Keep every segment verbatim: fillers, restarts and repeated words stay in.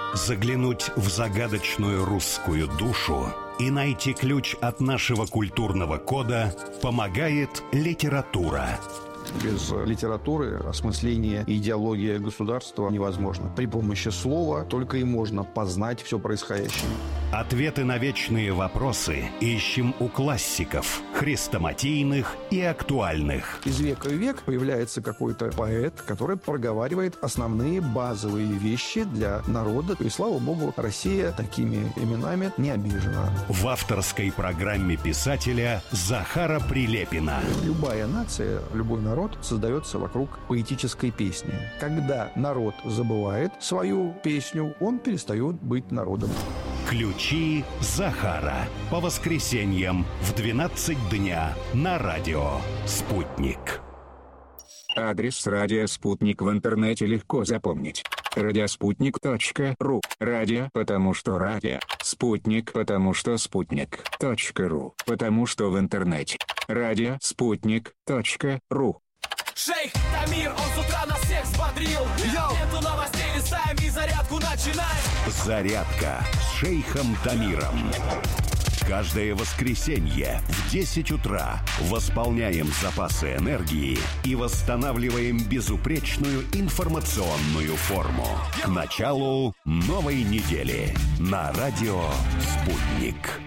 Заглянуть в загадочную русскую душу и найти ключ от нашего культурного кода помогает литература. Без литературы осмысление и идеология государства невозможно. При помощи слова только и можно познать все происходящее. Ответы на вечные вопросы ищем у классиков, хрестоматийных и актуальных. Из века в век появляется какой-то поэт, который проговаривает основные базовые вещи для народа. И, слава богу, Россия такими именами не обижена. В авторской программе писателя Захара Прилепина. Любая нация, любой народ создается вокруг поэтической песни. Когда народ забывает свою песню, он перестает быть народом. Ключи Захара. По воскресеньям в двенадцать дня на радио «Спутник». Адрес радио «Спутник» в интернете легко запомнить. радиоспутник точка ру. Радио, потому что радио. Спутник, потому что спутник. .ру. Потому что в интернете. радио спутник точка ру. Шейх Тамир, он с утра нас всех взбодрил. Нету новостей, листаем и зарядку начинаем. Зарядка с шейхом Тамиром. Каждое воскресенье в десять утра восполняем запасы энергии и восстанавливаем безупречную информационную форму. К началу новой недели на радио «Спутник».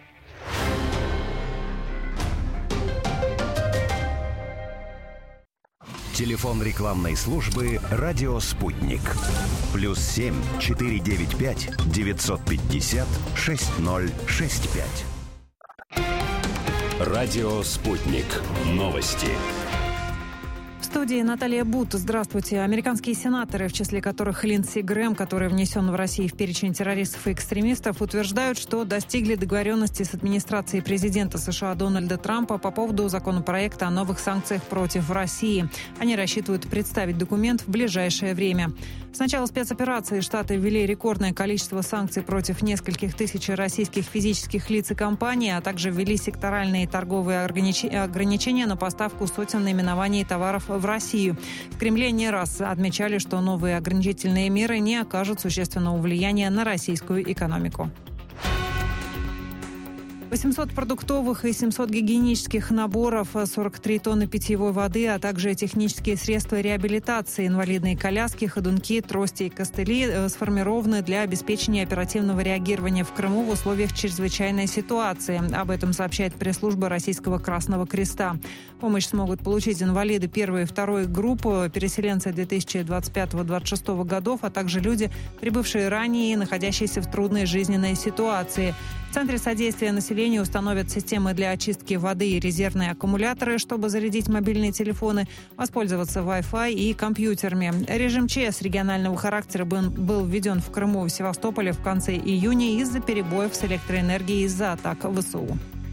Телефон рекламной службы «Радио Спутник». Плюс семь четыре девять пять девятьсот пятьдесят шесть ноль шесть пять. Радио Спутник. Новости. В студии Наталья Бут. Здравствуйте. Американские сенаторы, в числе которых Линдси Грэм, который внесен в Россию в перечень террористов и экстремистов, утверждают, что достигли договоренности с администрацией президента США Дональда Трампа по поводу законопроекта о новых санкциях против России. Они рассчитывают представить документ в ближайшее время. С начала спецоперации Штаты ввели рекордное количество санкций против нескольких тысяч российских физических лиц и компаний, а также ввели секторальные торговые ограничения на поставку сотен наименований товаров в Россию. В Кремле не раз отмечали, что новые ограничительные меры не окажут существенного влияния на российскую экономику. восемьсот продуктовых и семьсот гигиенических наборов, сорок три тонны питьевой воды, а также технические средства реабилитации, инвалидные коляски, ходунки, трости и костыли сформированы для обеспечения оперативного реагирования в Крыму в условиях чрезвычайной ситуации. Об этом сообщает пресс-служба Российского Красного Креста. Помощь смогут получить инвалиды первой и второй группы, переселенцы две тысячи двадцать пятого — двадцать шестого годов, а также люди, прибывшие ранее и находящиеся в трудной жизненной ситуации. В Центре содействия населению установят системы для очистки воды и резервные аккумуляторы, чтобы зарядить мобильные телефоны, воспользоваться Wi-Fi и компьютерами. Режим ЧС регионального характера был введен в Крыму и Севастополе в конце июня из-за перебоев с электроэнергией из-за атак ВСУ.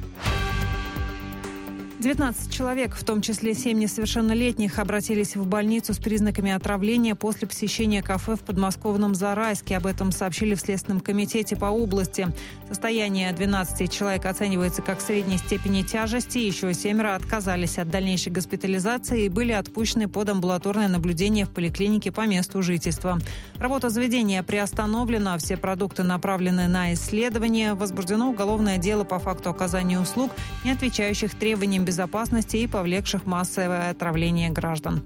девятнадцать человек, в том числе семь несовершеннолетних, обратились в больницу с признаками отравления после посещения кафе в подмосковном Зарайске. Об этом сообщили в Следственном комитете по области. Состояние двенадцати человек оценивается как средней степени тяжести. Еще семеро отказались от дальнейшей госпитализации и были отпущены под амбулаторное наблюдение в поликлинике по месту жительства. Работа заведения приостановлена, все продукты направлены на исследование. Возбуждено уголовное дело по факту оказания услуг, не отвечающих требованиям безопасности и повлекших массовое отравление граждан.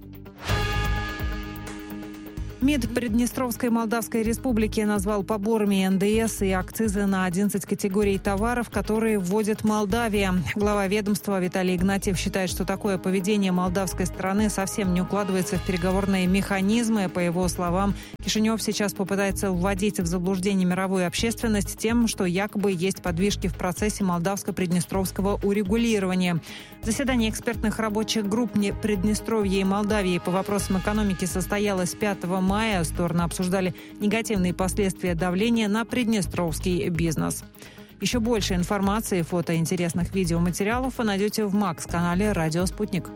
МИД Приднестровской Молдавской Республики назвал поборами эн дэ эс и акцизы на одиннадцать категорий товаров, которые вводит Молдавия. Глава ведомства Виталий Игнатьев считает, что такое поведение молдавской стороны совсем не укладывается в переговорные механизмы. По его словам, Кишинев сейчас попытается вводить в заблуждение мировую общественность тем, что якобы есть подвижки в процессе молдавско-приднестровского урегулирования. Заседание экспертных рабочих групп Приднестровья и Молдавии по вопросам экономики состоялось пятого мая. Стороны обсуждали негативные последствия давления на приднестровский бизнес. Еще больше информации, фото и интересных видеоматериалов вы найдете в Макс-канале «Радио Спутник».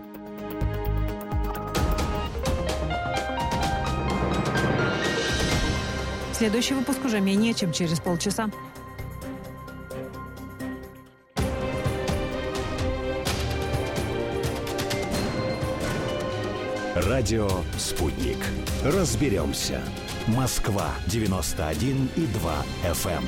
Следующий выпуск уже менее чем через полчаса. Радио «Спутник». Разберемся. Москва девяносто один и два эф эм.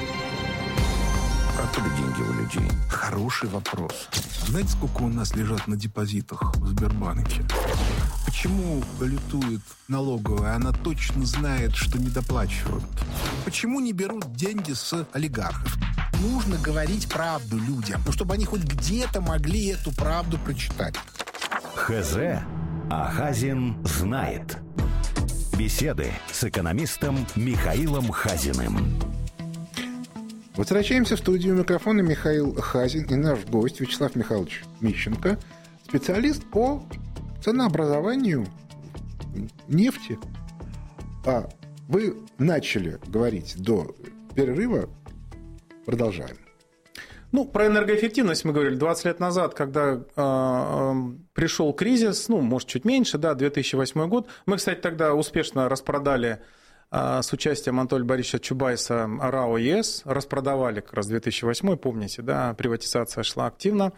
Откуда деньги у людей? Хороший вопрос. Знаете, сколько у нас лежат на депозитах в Сбербанке? Почему балетует налоговая? Она точно знает, что не доплачивают. Почему не берут деньги с олигархов? Нужно говорить правду людям, ну, чтобы они хоть где-то могли эту правду прочитать. ХЗ, а Хазин знает. Беседы с экономистом Михаилом Хазиным. Возвращаемся в студию. Микрофона Михаил Хазин и наш гость Вячеслав Михайлович Мищенко, специалист по ценообразованию нефти. А вы начали говорить до перерыва. Продолжаем. Ну, про энергоэффективность мы говорили двадцать лет назад, когда э, э, пришел кризис, ну, может, чуть меньше, да, две тысячи восьмой год. Мы, кстати, тогда успешно распродали э, с участием Анатолия Борисовича Чубайса РАО ЕС, распродавали как раз две тысячи восьмой, помните, да, приватизация шла активно.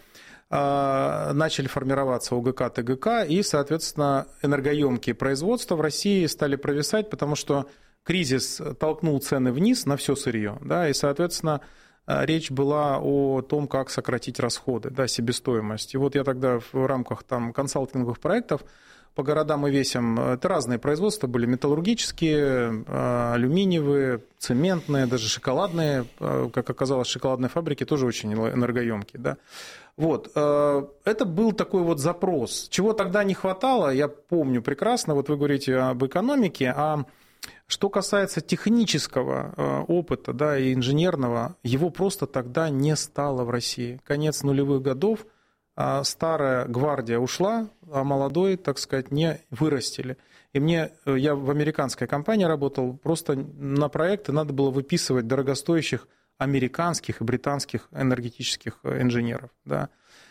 Э, начали формироваться ОГК, ТГК, и, соответственно, энергоемкие производства в России стали провисать, потому что кризис толкнул цены вниз на все сырье, да, и, соответственно, речь была о том, как сократить расходы, да, себестоимость. И вот я тогда в рамках там, консалтинговых проектов по городам и весям, это разные производства были, металлургические, алюминиевые, цементные, даже шоколадные, как оказалось, шоколадные фабрики тоже очень энергоемкие, да. Вот, это был такой вот запрос. Чего тогда не хватало, я помню прекрасно, вот вы говорите об экономике, а что касается технического опыта, да, и инженерного, его просто тогда не стало в России. Конец нулевых годов, старая гвардия ушла, а молодой, так сказать, не вырастили. И мне, я в американской компании работал, просто на проекты надо было выписывать дорогостоящих американских и британских энергетических инженеров, да.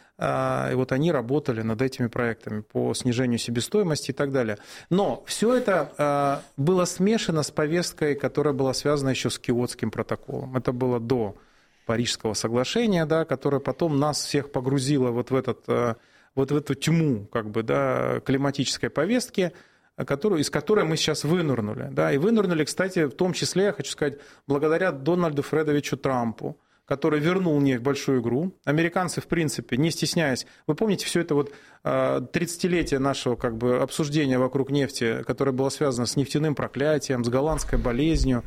И вот они работали над этими проектами по снижению себестоимости и так далее. Но все это было смешано с повесткой, которая была связана еще с Киотским протоколом. Это было до Парижского соглашения, да, которое потом нас всех погрузило вот в, этот, вот в эту тьму как бы, да, климатической повестки, которую, из которой мы сейчас вынырнули. Да, и вынырнули, кстати, в том числе, я хочу сказать, благодаря Дональду Фредовичу Трампу, который вернул нефть в большую игру. Американцы, в принципе, не стесняясь, вы помните все это вот тридцатилетие нашего как бы, обсуждения вокруг нефти, которое было связано с нефтяным проклятием, с голландской болезнью,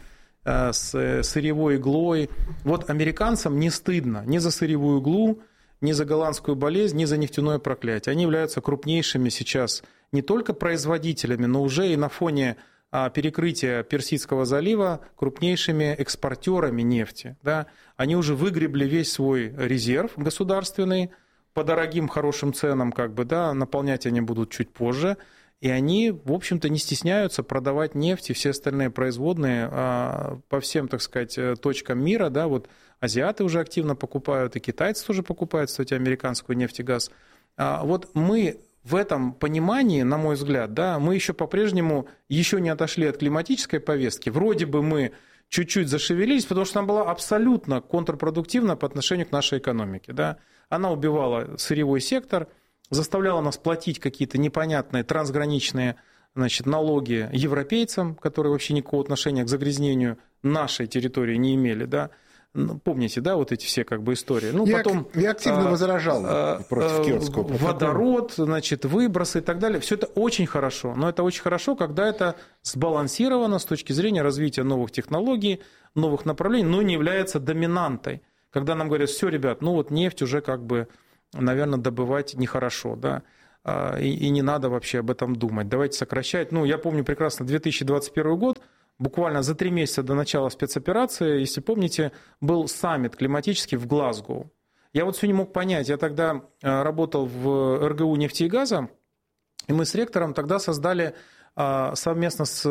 с сырьевой иглой. Вот американцам не стыдно ни за сырьевую иглу, ни за голландскую болезнь, ни за нефтяное проклятие. Они являются крупнейшими сейчас не только производителями, но уже и на фоне перекрытия Персидского залива крупнейшими экспортерами нефти. Да. Они уже выгребли весь свой резерв государственный по дорогим, хорошим ценам, как бы, да, наполнять они будут чуть позже. И они, в общем-то, не стесняются продавать нефть и все остальные производные по всем, так сказать, точкам мира. Да. Вот азиаты уже активно покупают, и китайцы тоже покупают, кстати, американскую нефть и газ. Вот мы... В этом понимании, на мой взгляд, да, мы еще по-прежнему еще не отошли от климатической повестки. Вроде бы мы чуть-чуть зашевелились, потому что она была абсолютно контрпродуктивна по отношению к нашей экономике. Да. Она убивала сырьевой сектор, заставляла нас платить какие-то непонятные трансграничные, значит, налоги европейцам, которые вообще никакого отношения к загрязнению нашей территории не имели, да. Помните, да, вот эти все как бы истории. Ну, я, потом, я активно а, возражал а, против Киотского протокола. Водород, значит, выбросы и так далее. Все это очень хорошо. Но это очень хорошо, когда это сбалансировано с точки зрения развития новых технологий, новых направлений, но не является доминантой. Когда нам говорят, все, ребят, ну вот нефть уже как бы, наверное, добывать нехорошо, да, и, и не надо вообще об этом думать. Давайте сокращать. Ну, я помню прекрасно две тысячи двадцать первый год, буквально за три месяца до начала спецоперации, если помните, был саммит климатический в Глазгоу. Я вот все не мог понять. Я тогда работал в эр гэ у нефти и газа, и мы с ректором тогда создали, совместно с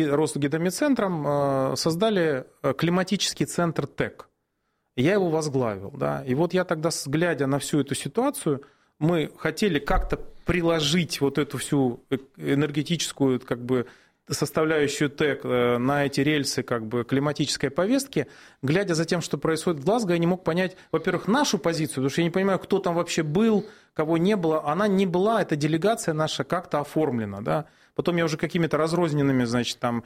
Росгидромедцентром, создали климатический центр ТЭК. Я его возглавил. Да? И вот я тогда, глядя на всю эту ситуацию, мы хотели как-то приложить вот эту всю энергетическую, как бы, составляющую ТЭК на эти рельсы как бы, климатической повестки, глядя за тем, что происходит в Глазго, я не мог понять, во-первых, нашу позицию, потому что я не понимаю, кто там вообще был, кого не было. Она не была, эта делегация наша, как-то оформлена. Да? Потом я уже какими-то разрозненными, значит, там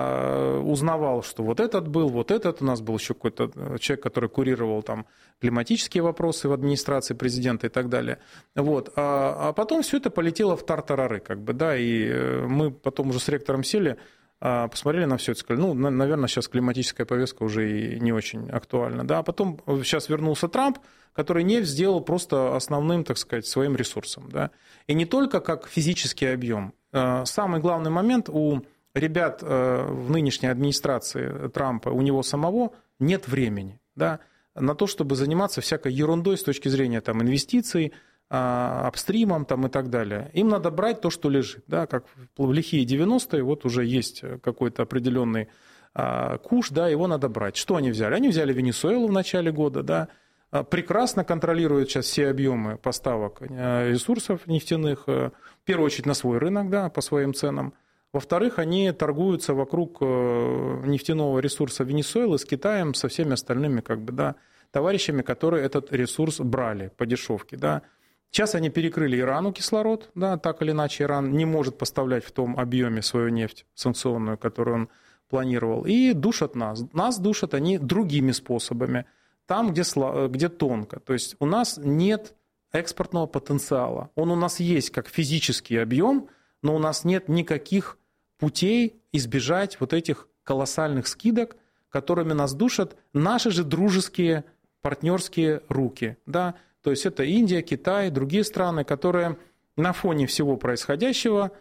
узнавал, что вот этот был, вот этот. У нас был еще какой-то человек, который курировал там климатические вопросы в администрации президента и так далее. Вот. А потом все это полетело в тартарары, как бы, да, и мы потом уже с ректором сели, посмотрели на все это, сказали, ну, наверное, сейчас климатическая повестка уже и не очень актуальна. Да? А потом сейчас вернулся Трамп, который нефть сделал просто основным, так сказать, своим ресурсом. Да? И не только как физический объем. Самый главный момент у ребят в нынешней администрации Трампа, у него самого нет времени, да, на то, чтобы заниматься всякой ерундой с точки зрения там, инвестиций, апстримом там, и так далее. Им надо брать то, что лежит. Да, как в лихие девяностые, вот уже есть какой-то определенный а, куш, да, его надо брать. Что они взяли? Они взяли Венесуэлу в начале года, да, прекрасно контролируют сейчас все объемы поставок ресурсов нефтяных, в первую очередь на свой рынок, да, по своим ценам. Во-вторых, они торгуются вокруг нефтяного ресурса Венесуэлы с Китаем, со всеми остальными как бы, да, товарищами, которые этот ресурс брали по дешевке. Да. Сейчас они перекрыли Ирану кислород, да, так или иначе Иран не может поставлять в том объеме свою нефть санкционную, которую он планировал, и душат нас. Нас душат они другими способами, там, где, где тонко. То есть у нас нет экспортного потенциала. Он у нас есть как физический объем, но у нас нет никаких путей избежать вот этих колоссальных скидок, которыми нас душат наши же дружеские партнерские руки, да, то есть это Индия, Китай, другие страны, которые на фоне всего происходящего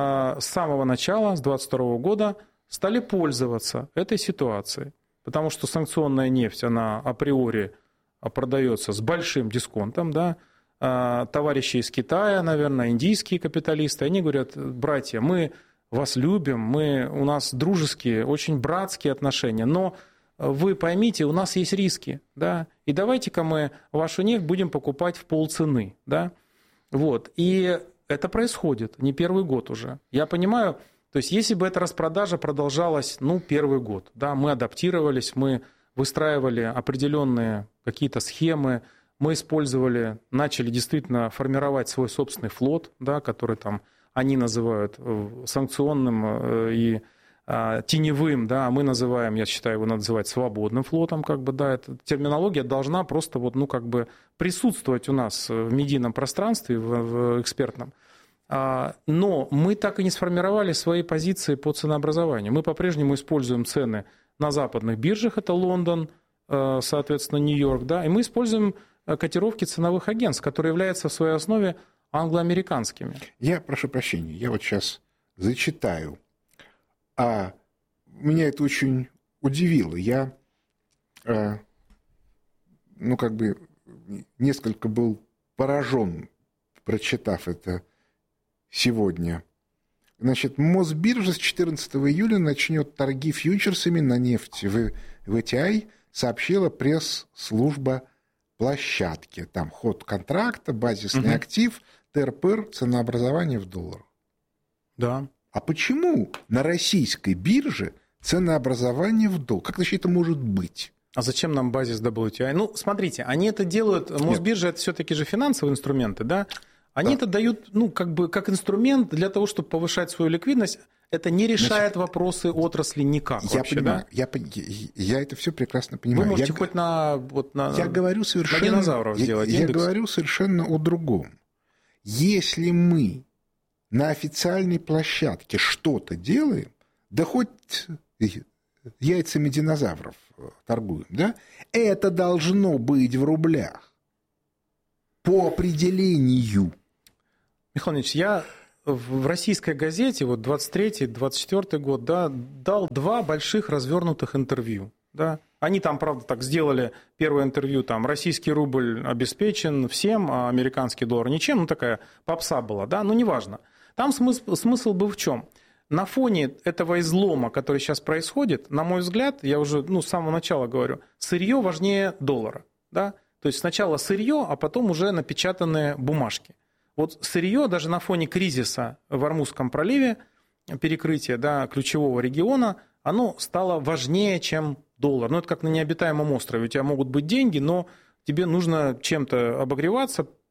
с самого начала, с двадцать второго года, стали пользоваться этой ситуацией, потому что санкционная нефть, она априори продается с большим дисконтом, да, товарищи из Китая, наверное, индийские капиталисты, они говорят, братья, мы вас любим, мы, у нас дружеские, очень братские отношения, но вы поймите, у нас есть риски, да, и давайте-ка мы вашу нефть будем покупать в полцены, да, вот, и это происходит не первый год уже. Я понимаю, то есть если бы эта распродажа продолжалась, ну, первый год, да, мы адаптировались, мы выстраивали определенные какие-то схемы, мы использовали, начали действительно формировать свой собственный флот, да, который там они называют санкционным и теневым, да, а мы называем, я считаю, его надо называть свободным флотом, как бы, да, эта терминология должна просто вот, ну, как бы присутствовать у нас в медийном пространстве, в, в экспертном. Но мы так и не сформировали свои позиции по ценообразованию. Мы по-прежнему используем цены на западных биржах, это Лондон, соответственно, Нью-Йорк, да, и мы используем котировки ценовых агентств, которые являются в своей основе англоамериканскими. Я прошу прощения, я вот сейчас зачитаю. А меня это очень удивило. Я, ну, как бы, несколько был поражен, прочитав это сегодня. Значит, Мосбиржа с четырнадцатого июля начнет торги фьючерсами на нефть. В вэ тэ ай сообщила пресс-служба площадки. Там ход контракта, базисный угу. актив, тэ эр пэ эр, ценообразование в долларах. Да. А почему на российской бирже ценообразование в долларах? Как значит, это может быть? А зачем нам базис дабл ю ти ай? Ну, смотрите, они это делают, Мосбиржа Нет. это все-таки же финансовые инструменты, да? Они да. это дают, ну, как бы, как инструмент для того, чтобы повышать свою ликвидность. Это не решает Значит, вопросы отрасли никак. Я вообще, понимаю, да? я, я это все прекрасно понимаю. Вы можете я, хоть на, вот на, я говорю совершенно, на динозавров я, сделать я индекс. говорю совершенно о другом. Если мы на официальной площадке что-то делаем, да хоть яйцами динозавров торгуем, да, это должно быть в рублях по определению. Михаил Ильич, я в российской газете, вот двадцать третий двадцать четвёртый год, да, дал два больших развернутых интервью. Да. Они там, правда, так сделали первое интервью, там, российский рубль обеспечен всем, а американский доллар ничем, ну, такая попса была, да, но неважно. Там смысл, смысл был в чем? На фоне этого излома, который сейчас происходит, на мой взгляд, я уже ну, с самого начала говорю, сырье важнее доллара. Да? То есть сначала сырье, а потом уже напечатанные бумажки. Вот сырье даже на фоне кризиса в Ормузском проливе, перекрытия да, ключевого региона, оно стало важнее, чем доллар. Ну, это как на необитаемом острове. У тебя могут быть деньги, но тебе нужно чем-то обогреваться,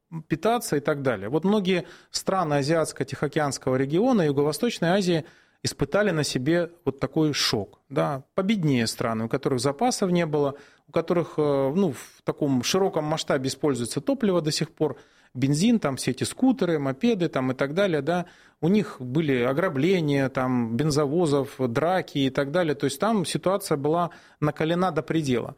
питаться и так далее. Вот многие страны Азиатско-Тихоокеанского региона, Юго-Восточной Азии испытали на себе вот такой шок. Да? Победнее страны, у которых запасов не было, у которых ну, в таком широком масштабе используется топливо до сих пор, бензин, там все эти скутеры, мопеды там, и так далее. Да? У них были ограбления там, бензовозов, драки и так далее. То есть там ситуация была накалена до предела.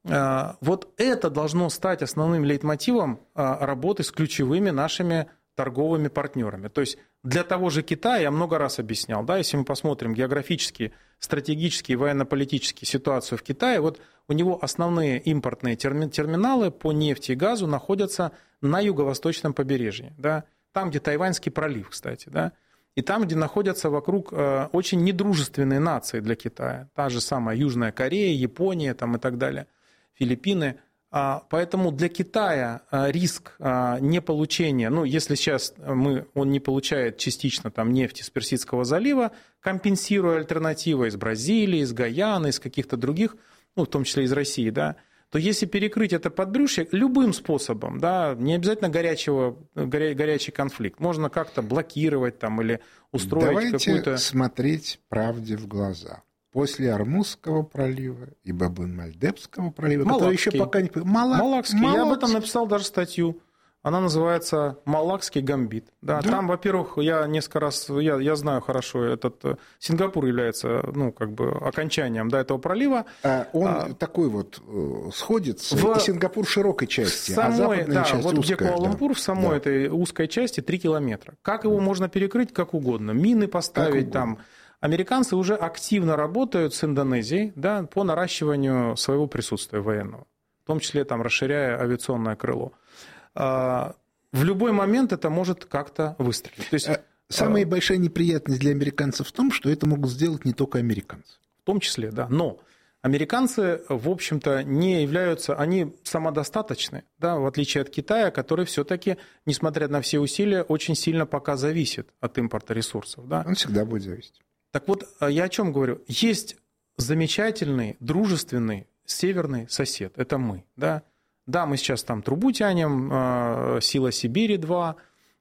Вот это должно стать основным лейтмотивом работы с ключевыми нашими торговыми партнерами. То есть для того же Китая, я много раз объяснял, да, если мы посмотрим географически, стратегически и военно-политически ситуацию в Китае, вот у него основные импортные терминалы по нефти и газу находятся на юго-восточном побережье, да, там, где Тайваньский пролив, кстати, да, и там, где находятся вокруг очень недружественные нации для Китая, та же самая Южная Корея, Япония там, и так далее, Филиппины. Поэтому для Китая риск неполучения, ну, если сейчас мы, он не получает частично там, нефть из Персидского залива, компенсируя альтернативы из Бразилии, из Гаяны, из каких-то других, ну, в том числе из России, да, то если перекрыть это подбрюшье любым способом, да, не обязательно горячего, горя, горячий конфликт, можно как-то блокировать там, или устроить Давайте какую-то... Давайте смотреть правде в глаза. После Ормузского пролива и Баб-эль-Мандебского пролива, который еще пока не... Мала... Малакский. Малакский. Я об этом написал даже статью. Она называется «Малакский гамбит». Да, да. Там, во-первых, я несколько раз, я, я знаю хорошо, этот Сингапур является, ну, как бы окончанием, да, этого пролива. А он а, такой вот сходится, в... и Сингапур широкой части, самой, а западная да, часть вот узкая. Где Куала-Лумпур, да. в самой да. этой узкой части три километра. Как его да. можно перекрыть? Как угодно. Мины поставить там. Американцы уже активно работают с Индонезией, да, по наращиванию своего присутствия военного, в том числе там, расширяя авиационное крыло. В любой момент это может как-то выстрелить. То есть, самая а... большая неприятность для американцев в том, что это могут сделать не только американцы. В том числе, да. Но американцы, в общем-то, не являются, они самодостаточны, да, в отличие от Китая, который все-таки, несмотря на все усилия, очень сильно пока зависит от импорта ресурсов. Да. Он всегда будет зависеть. Так вот, я о чем говорю? Есть замечательный, дружественный северный сосед. Это мы. Да, да мы сейчас там трубу тянем, «Сила Сибири-два»,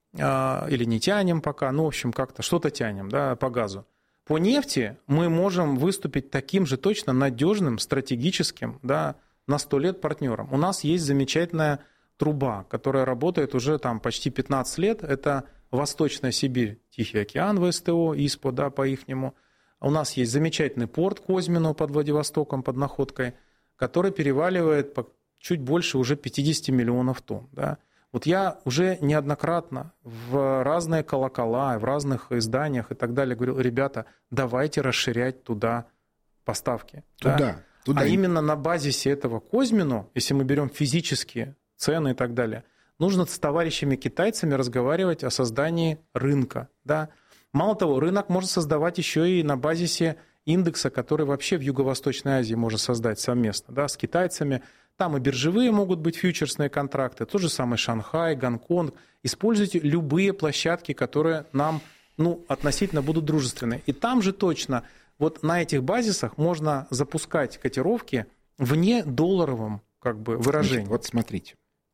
или не тянем пока, ну, в общем, как-то что-то тянем, да, по газу. По нефти мы можем выступить таким же точно надежным, стратегическим, да, на сто лет партнером. У нас есть замечательная труба, которая работает уже там почти пятнадцать лет. Это Восточная Сибирь, Тихий океан, ВСТО, ИСПО, да, по-ихнему. У нас есть замечательный порт Козьмино под Владивостоком, под Находкой, который переваливает по чуть больше уже пятьдесят миллионов тонн. Да. Вот я уже неоднократно в разные колокола, в разных изданиях и так далее говорил, ребята, давайте расширять туда поставки. Туда, да. туда. А именно на базисе этого Козьмино, если мы берем физические цены и так далее, нужно с товарищами китайцами разговаривать о создании рынка. Да? Мало того, рынок можно создавать еще и на базисе индекса, который вообще в Юго-Восточной Азии можно создать совместно, да, с китайцами. Там и биржевые могут быть фьючерсные контракты, тот же самый Шанхай, Гонконг. Используйте любые площадки, которые нам ну, относительно будут дружественны. И там же точно вот на этих базисах можно запускать котировки вне долларовом как бы, выражении. Значит, вот смотрите.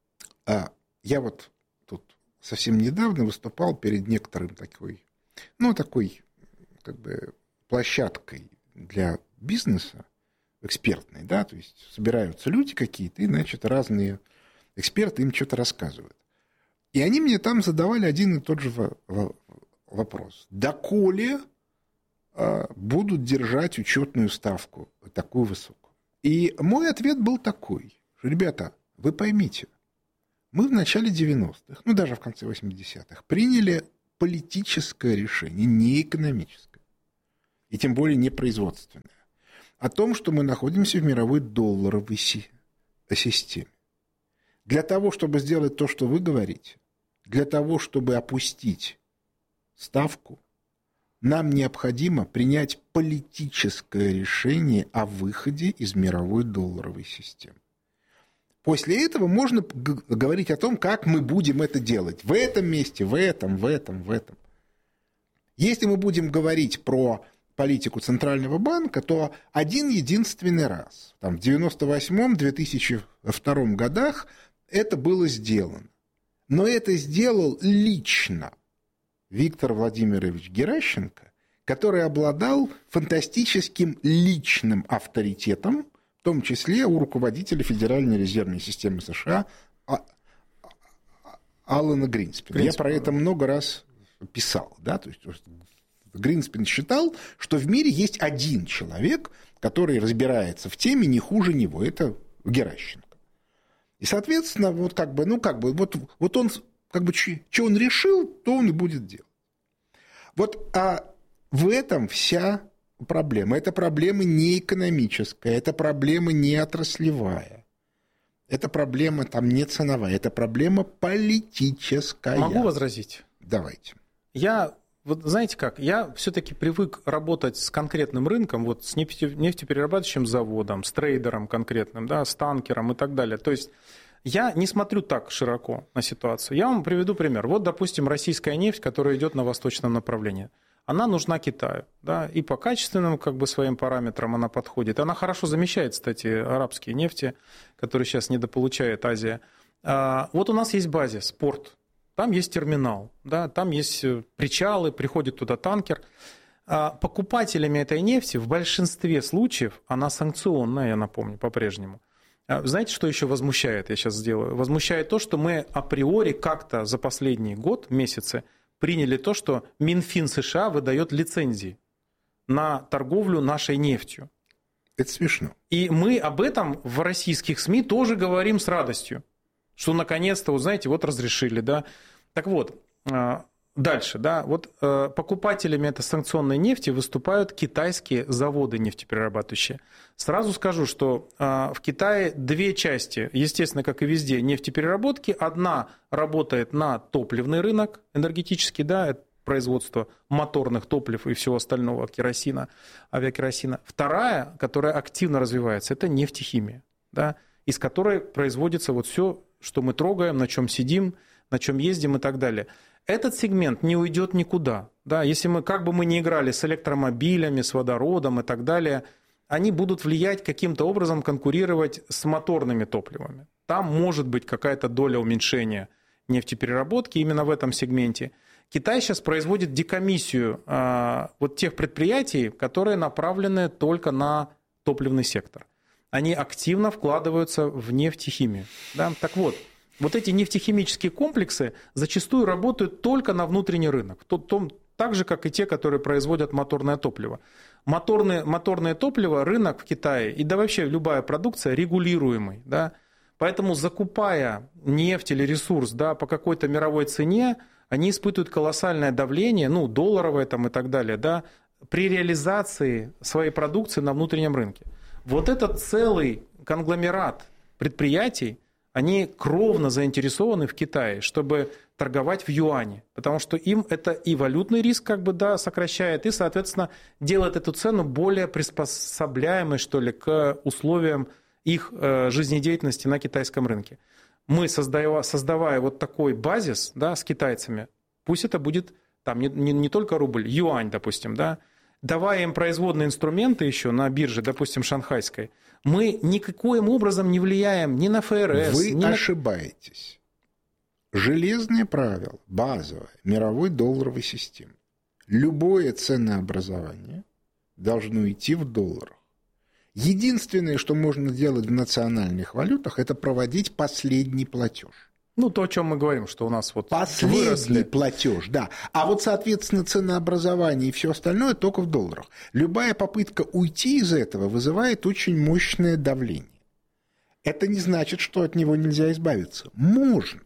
Я вот тут совсем недавно выступал перед некоторым такой, ну, такой как бы площадкой для бизнеса, экспертной, да, то есть собираются люди какие-то, и, значит, разные эксперты им что-то рассказывают. И они мне там задавали один и тот же вопрос. Доколе будут держать учетную ставку такую высокую? И мой ответ был такой, что, ребята, вы поймите, мы в начале девяностых, ну, даже в конце восьмидесятых, приняли политическое решение, не экономическое, и тем более не производственное, о том, что мы находимся в мировой долларовой системе. Для того, чтобы сделать то, что вы говорите, для того, чтобы опустить ставку, нам необходимо принять политическое решение о выходе из мировой долларовой системы. После этого можно говорить о том, как мы будем это делать. В этом месте, в этом, в этом, в этом. Если мы будем говорить про политику Центрального банка, то один единственный раз, там, в девяносто восьмом — две тысячи втором годах, это было сделано. Но это сделал лично Виктор Владимирович Геращенко, который обладал фантастическим личным авторитетом, в том числе у руководителя Федеральной резервной системы США Алана Гринспена. Я про это много раз писал. Да? То есть Гринспен считал, что в мире есть один человек, который разбирается в теме не хуже него. Это Геращенко. И, соответственно, вот как бы, ну, как бы, вот, вот он, как бы, что он решил, то он и будет делать. Вот, а в этом вся проблема. Это проблема не экономическая, это проблема не отраслевая, это проблема там не ценовая, это проблема политическая. Могу возразить? Давайте. Я, вот знаете как, я все-таки привык работать с конкретным рынком, вот с нефтеперерабатывающим заводом, с трейдером конкретным, да, с танкером и так далее. То есть я не смотрю так широко на ситуацию. Я вам приведу пример. Вот, допустим, российская нефть, которая идет на восточном направлении. Она нужна Китаю, да, и по качественным как бы, своим параметрам она подходит. Она хорошо замещает, кстати, арабские нефти, которые сейчас недополучает Азия. Вот у нас есть базис, порт, там есть терминал, да, там есть причалы, приходит туда танкер. Покупателями этой нефти в большинстве случаев, она санкционная, я напомню, по-прежнему. Знаете, что еще возмущает, я сейчас сделаю? Возмущает то, что мы априори как-то за последний год, месяцы, приняли то, что Минфин США выдает лицензии на торговлю нашей нефтью. Это смешно. И мы об этом в российских СМИ тоже говорим с радостью, что наконец-то, вот знаете, вот разрешили, да. Так вот, дальше, да, вот покупателями этой санкционной нефти выступают китайские заводы нефтеперерабатывающие. Сразу скажу, что в Китае две части, естественно, как и везде, нефтепереработки. Одна работает на топливный рынок энергетический, да, это производство моторных топлив и всего остального, керосина, авиакеросина. Вторая, которая активно развивается, это нефтехимия, да, из которой производится вот все, что мы трогаем, на чем сидим, на чем ездим и так далее. Этот сегмент не уйдет никуда. Да? Если мы, как бы мы ни играли с электромобилями, с водородом и так далее, они будут влиять каким-то образом, конкурировать с моторными топливами. Там может быть какая-то доля уменьшения нефтепереработки именно в этом сегменте. Китай сейчас производит декомиссию а, вот тех предприятий, которые направлены только на топливный сектор. Они активно вкладываются в нефтехимию. Да? Так вот, вот эти нефтехимические комплексы зачастую работают только на внутренний рынок, так же, как и те, которые производят моторное топливо. Моторное, моторное топливо, рынок в Китае, и да вообще любая продукция регулируемый. Да? Поэтому, закупая нефть или ресурс, да, по какой-то мировой цене, они испытывают колоссальное давление, ну, долларовое там, и так далее, да, при реализации своей продукции на внутреннем рынке. Вот этот целый конгломерат предприятий, они кровно заинтересованы в Китае, чтобы торговать в юане, потому что им это и валютный риск как бы, да, сокращает, и, соответственно, делает эту цену более приспособляемой, что ли, к условиям их жизнедеятельности на китайском рынке. Мы, создавая, создавая вот такой базис, да, с китайцами, пусть это будет там, не, не, не только рубль, юань, допустим, да, давая им производные инструменты еще на бирже, допустим, шанхайской, мы никаким образом не влияем ни на ФРС. Вы ни ошибаетесь. На... Железное правило, базовое, мировой долларовой системы. Любое ценообразование должно идти в долларах. Единственное, что можно делать в национальных валютах, это проводить последний платеж. Ну, то, о чем мы говорим, что у нас вот последний выросли. Платеж, да. А вот, соответственно, ценообразование и все остальное только в долларах. Любая попытка уйти из этого вызывает очень мощное давление. Это не значит, что от него нельзя избавиться. Можно.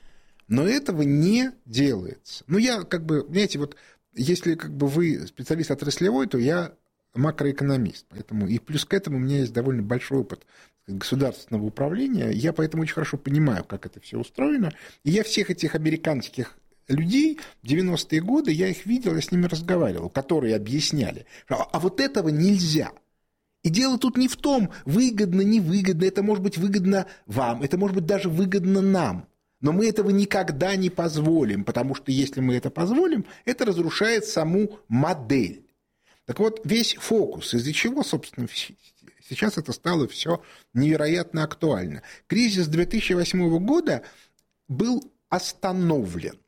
Но этого не делается. Ну, я как бы, знаете, вот если как бы вы специалист отраслевой, то я макроэкономист. Поэтому, и плюс к этому у меня есть довольно большой опыт государственного управления. Я поэтому очень хорошо понимаю, как это все устроено. И я всех этих американских людей в девяностые годы, я их видел, я с ними разговаривал, которые объясняли, что а вот этого нельзя. И дело тут не в том, выгодно, невыгодно, это может быть выгодно вам, это может быть даже выгодно нам. Но мы этого никогда не позволим, потому что если мы это позволим, это разрушает саму модель. Так вот, весь фокус, из-за чего, собственно, сейчас это стало все невероятно актуально. Кризис две тысячи восьмого года был остановлен.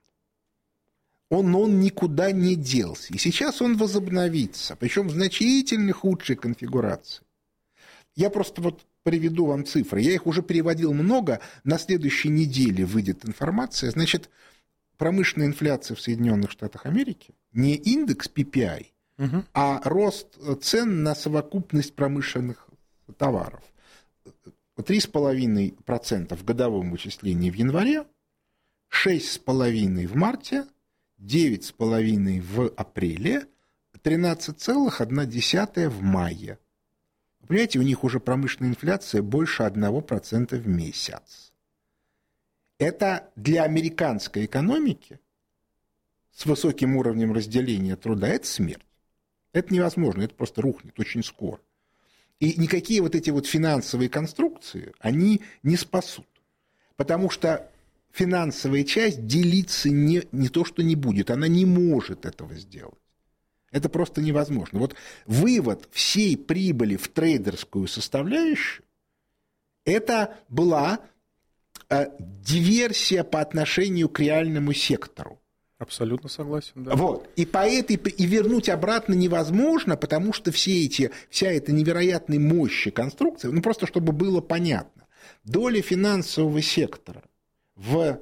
Он, он никуда не делся. И сейчас он возобновится, причем в значительно худшей конфигурации. Я просто вот приведу вам цифры. Я их уже переводил много. На следующей неделе выйдет информация. Значит, промышленная инфляция в Соединенных Штатах Америки, не индекс пи пи ай, угу. а рост цен на совокупность промышленных товаров. три целых пять десятых процента в годовом вычислении в январе, шесть целых пять десятых процента в марте, девять целых пять десятых процента в апреле, тринадцать целых одна десятая процента в мае. Вы понимаете, у них уже промышленная инфляция больше одного процента в месяц. Это для американской экономики с высоким уровнем разделения труда – это смерть. Это невозможно, это просто рухнет очень скоро. И никакие вот эти вот финансовые конструкции, они не спасут. Потому что финансовая часть делиться не, не то, что не будет, она не может этого сделать. Это просто невозможно. Вот вывод всей прибыли в трейдерскую составляющую, это была э, диверсия по отношению к реальному сектору. Абсолютно согласен, да. Вот. И, по этой, и вернуть обратно невозможно, потому что все эти, вся эта невероятной мощи конструкции, ну просто чтобы было понятно, доля финансового сектора в,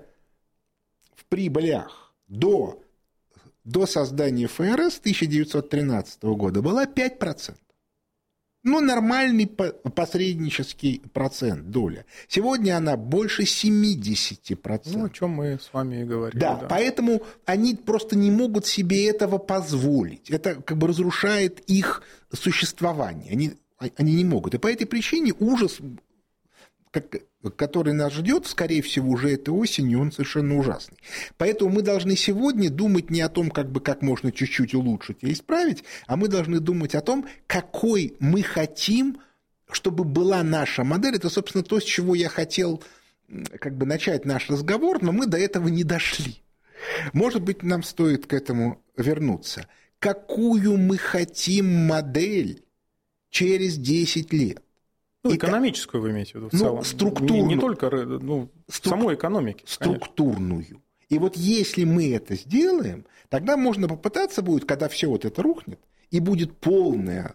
в прибылях до, до создания эф эр эс тысяча девятьсот тринадцатого года была пять процентов. Ну, нормальный посреднический процент доля. Сегодня она больше семьдесят процентов. Ну, о чем мы с вами и говорили. Да, да, поэтому они просто не могут себе этого позволить. Это как бы разрушает их существование. Они, они не могут. И по этой причине ужас, как, который нас ждет, скорее всего, уже этой осенью, он совершенно ужасный. Поэтому мы должны сегодня думать не о том, как бы как можно чуть-чуть улучшить и исправить, а мы должны думать о том, какой мы хотим, чтобы была наша модель. Это, собственно, то, с чего я хотел как бы начать наш разговор, но мы до этого не дошли. Может быть, нам стоит к этому вернуться. Какую мы хотим модель через десять лет? Ну, экономическую вы имеете в виду в ну, целом. Структурную. Не, не только ну, Струк... самой экономики. Структурную. Конечно. И вот если мы это сделаем, тогда можно попытаться будет, когда все вот это рухнет, и будет полная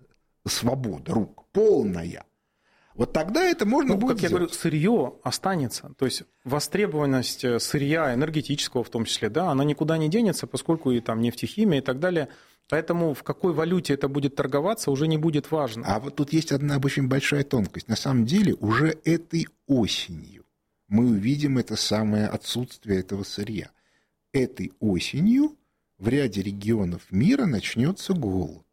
свобода рук, полная. Вот тогда это можно ну, будет как сделать. я говорю, сырье останется. То есть востребованность сырья, энергетического в том числе, да, она никуда не денется, поскольку и там нефтехимия и так далее. Поэтому в какой валюте это будет торговаться, уже не будет важно. А вот тут есть одна очень большая тонкость. На самом деле уже этой осенью мы увидим это самое отсутствие этого сырья. Этой осенью в ряде регионов мира начнется голод.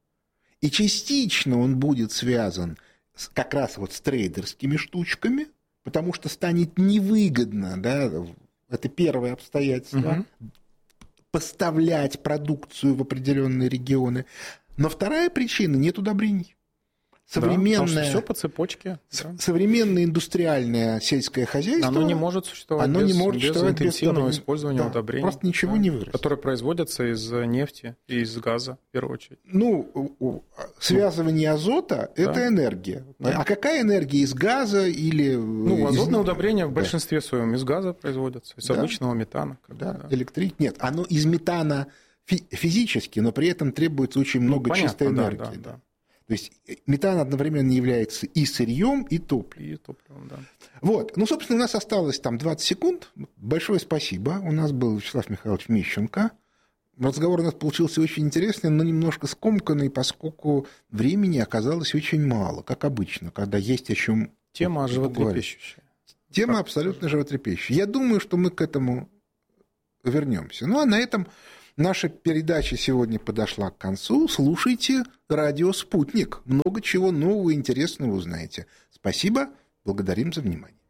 И частично он будет связан с, как раз вот с трейдерскими штучками, потому что станет невыгодно, да, это первое обстоятельство, угу. поставлять продукцию в определенные регионы. Но вторая причина – нет удобрений. Современное, да, все по цепочке. Да. Современное индустриальное сельское хозяйство... Оно не может существовать оно без, не может без интенсивного без использования да, удобрений. Просто ничего да, не вырастет. Которые производятся из нефти и из газа, в первую очередь. Ну, связывание азота – да. это энергия. Да. А какая энергия из газа или… Ну, азотные из... удобрения в большинстве да. своем из газа производятся, из да. обычного метана. Да, да. Электрит. Нет, оно из метана физически, но при этом требуется очень много ну, понятно, чистой энергии. Да, да, да. То есть метан одновременно является и сырьем, и топливом. И топливом, да. Вот. Ну, собственно, у нас осталось там двадцать секунд. Большое спасибо. У нас был Вячеслав Михайлович Мищенко. Разговор у нас получился очень интересный, но немножко скомканный, поскольку времени оказалось очень мало, как обычно, когда есть о чем Тема животрепещущая. Тема как абсолютно скажем. животрепещущая. Я думаю, что мы к этому вернемся. Ну, а на этом... Наша передача сегодня подошла к концу. Слушайте радио «Спутник». Много чего нового и интересного узнаете. Спасибо. Благодарим за внимание.